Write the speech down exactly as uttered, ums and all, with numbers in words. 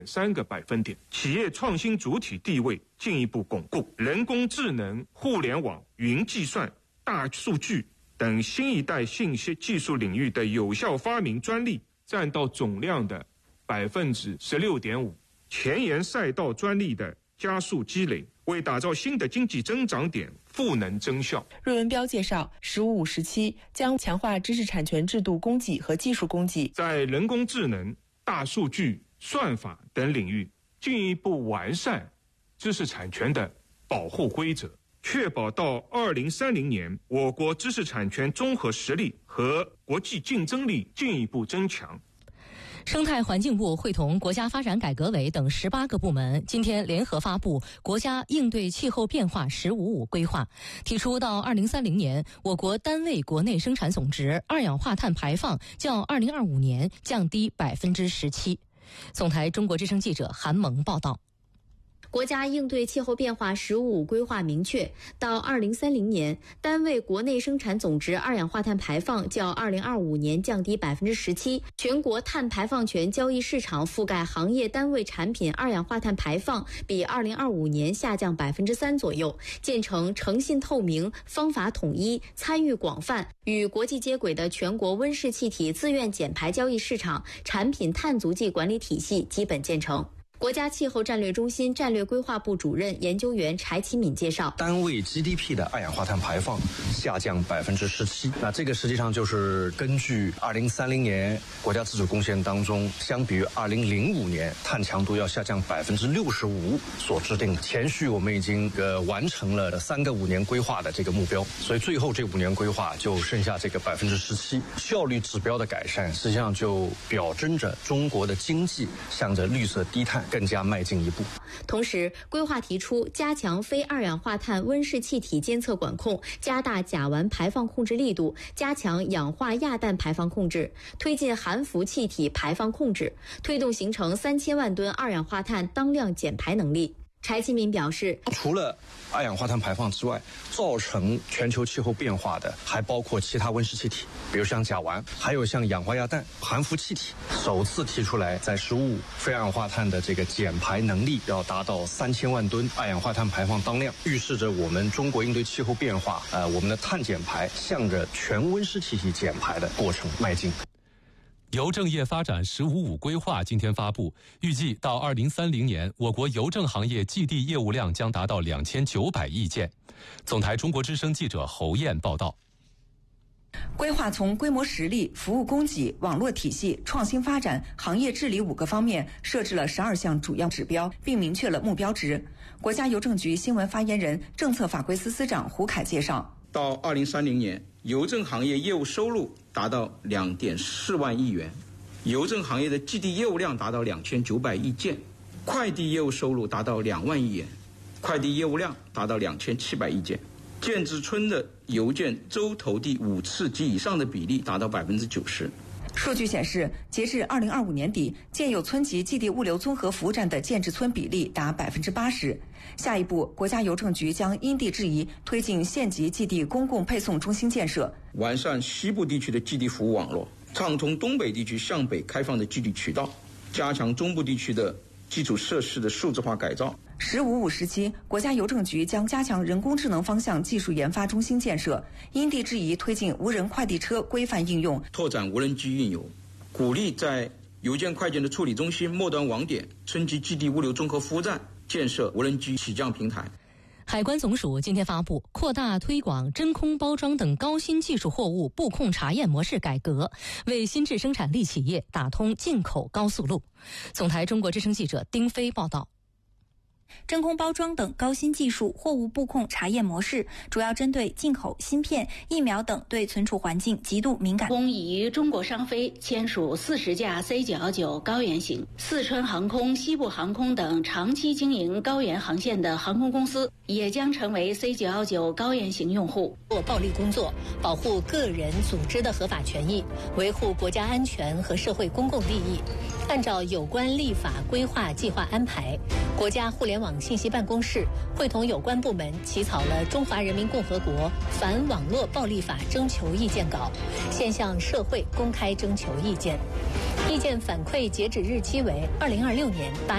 三个百分点，企业创新主体地位进一步巩固，人工智能、互联网、云计算、大数据等新一代信息技术领域的有效发明专利占到总量的百分之十六点五，前沿赛道专利的加速积累，为打造新的经济增长点赋能增效。 瑞文标介绍，十五五时期将强化知识产权制度供给和技术供给， 在人工智能、大数据、算法等领域进一步完善知识产权的保护规则，确保到二零三零年，我国知识产权综合实力和国际竞争力进一步增强。 生态环境部会同国家发展改革委等十八个部门今天联合发布国家应对气候变化“十五五”规划，提出到二零三零年，我国单位国内生产总值二氧化碳排放较二零二五年降低百分之十七。总台中国之声记者韩萌报道。 国家应对气候变化“十五五”规划明确，到二零三零年，单位国内生产总值二氧化碳排放较二零二五年降低百分之十七。全国碳排放权交易市场覆盖行业单位产品二氧化碳排放比二零二五年下降百分之三左右，建成诚信透明、方法统一、参与广泛、与国际接轨的全国温室气体自愿减排交易市场产品碳足迹管理体系基本建成。国家气候战略中心战略规划部主任研究员柴启敏介绍， 单位 G D P 的二氧化碳排放下降百分之十七，那这个实际上就是根据二零三零年国家自主贡献当中，相比于二零零五年碳强度要下降百分之六十五所制定的。前续我们已经呃完成了三个五年规划的这个目标，所以最后这五年规划就剩下这个百分之十七。效率指标的改善，实际上就表征着中国的经济向着绿色低碳更加迈进一步。 同时，规划提出加强非二氧化碳温室气体监测管控，加大甲烷排放控制力度，加强氧化亚氮排放控制，推进含氟气体排放控制，推动形成三千万吨二氧化碳当量减排能力。柴启敏表示， 除了二氧化碳排放之外，造成全球气候变化的还包括其他温室气体，比如像甲烷，还有像氧化亚氮、含氟气体。首次提出来，在十五非二氧化碳的这个减排能力要达到三千万吨二氧化碳排放当量，预示着我们中国应对气候变化，呃，我们的碳减排向着全温室气体减排的过程迈进。 邮政业发展“十五五”规划今天发布，预计到二零三零年，我国邮政行业寄递业务量将达到两千九百亿件。总台中国之声记者侯燕报道。 规划从规模实力、服务供给、网络体系、创新发展、行业治理五个方面设置了十二项主要指标，并明确了目标值。国家邮政局新闻发言人、政策法规司司长胡凯介绍， 到二零三零年，邮政行业业务收入达到两点四万亿元，邮政行业的寄递业务量达到两千九百亿件，快递业务收入达到两万亿元，快递业务量达到两千七百亿件。建制村的邮件周投递五次及以上的比例达到百分之九十。 数据显示，截至二零二五年底，建有村级寄递物流综合服务站的建制村比例达百分之八十。下一步，国家邮政局将因地制宜推进县级寄递公共配送中心建设， 完善西部地区的寄递服务网络，畅通东北地区向北开放的寄递渠道，加强中部地区的基础设施的数字化改造。 十五五时期，国家邮政局将加强人工智能方向技术研发中心建设，因地制宜推进无人快递车规范应用， 拓展无人机运邮，鼓励在邮件快件的处理中心、末端网点、村级寄递物流综合服务站建设无人机起降平台。 海关总署今天发布扩大推广真空包装等高新技术货物布控查验模式改革，为新质生产力企业打通进口高速路。总台中国之声记者丁飞报道。 真空包装等高新技术货物布控查验模式，主要针对进口芯片、疫苗等对存储环境极度敏感。 共与中国商飞签署四十架 C 九一九高原型，四川航空、西部航空等长期经营高原航线的航空公司也将成为 C 九一九高原型用户。 做暴力工作，保护个人组织的合法权益，维护国家安全和社会公共利益。按照有关立法规划计划安排，国家互联网信息办公室会同有关部门起草了《中华人民共和国反网络暴力法》征求意见稿，现向社会公开征求意见。意见反馈截止日期为二零二六年八。